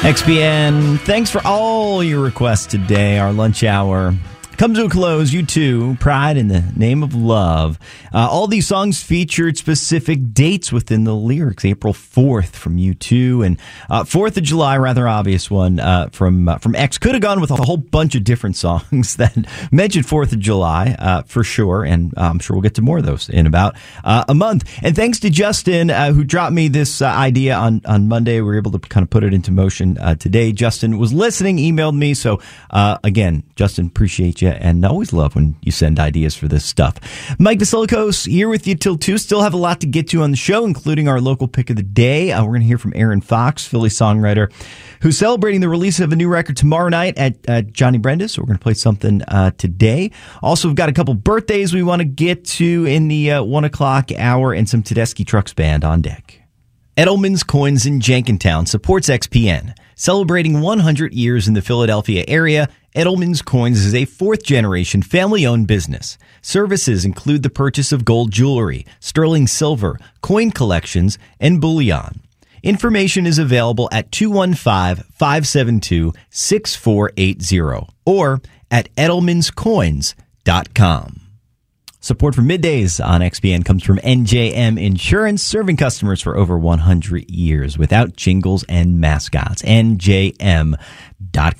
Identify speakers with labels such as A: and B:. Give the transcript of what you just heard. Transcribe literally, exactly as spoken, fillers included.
A: X P N, thanks for all your requests today. Our lunch hour comes to a close. You too, Pride in the Name of Love. Uh, all these songs featured specific dates within the lyrics. April fourth from U two, and uh, fourth of July, rather obvious one uh, from uh, from X. Could have gone with a whole bunch of different songs that mentioned fourth of July uh, for sure, and uh, I'm sure we'll get to more of those in about uh, a month. And thanks to Justin, uh, who dropped me this uh, idea on, on Monday. We were able to kind of put it into motion uh, today. Justin was listening, emailed me. So uh, again, Justin, appreciate you. And always love when you send ideas for this stuff. Mike Vasilikos here with you till two. Still have a lot to get to on the show, including our local pick of the day. Uh, we're going to hear from Aaron Fox, Philly songwriter, who's celebrating the release of a new record tomorrow night at uh, Johnny Brenda's. So we're going to play something uh, today. Also, we've got a couple birthdays we want to get to in the uh, one o'clock hour, and some Tedeschi Trucks Band on deck. Edelman's Coins in Jenkintown supports X P N. Celebrating one hundred years in the Philadelphia area, Edelman's Coins is a fourth-generation family-owned business. Services include the purchase of gold jewelry, sterling silver, coin collections, and bullion. Information is available at two one five, five seven two, six four eight zero or at edelmans coins dot com. Support for Middays on X P N comes from N J M Insurance, serving customers for over one hundred years without jingles and mascots. N J M dot com.